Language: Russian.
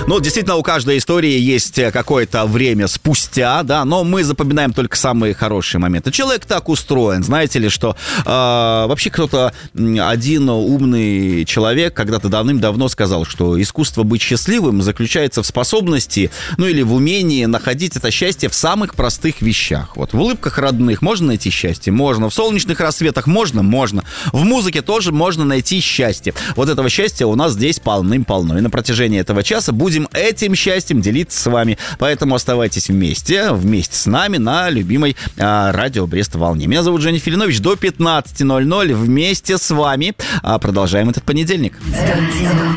Ну, действительно, у каждой истории есть какое-то время спустя, да, но мы запоминаем только самые хорошие моменты. Человек так устроен, знаете ли, что вообще кто-то, один умный человек когда-то давным-давно сказал, что искусство быть счастливым заключается в способности, ну или в умении находить это счастье в самых простых вещах. Вот в улыбках родных можно найти счастье? Можно. В солнечных рассветах можно? Можно. В музыке тоже можно найти счастье. Вот этого счастья у нас здесь полным-полно. И на протяжении этого часа будем этим счастьем делиться с вами. Поэтому оставайтесь вместе с нами на любимой радио Брест-Волне. Меня зовут Женя Филинович. До 15:00 вместе с вами продолжаем этот понедельник.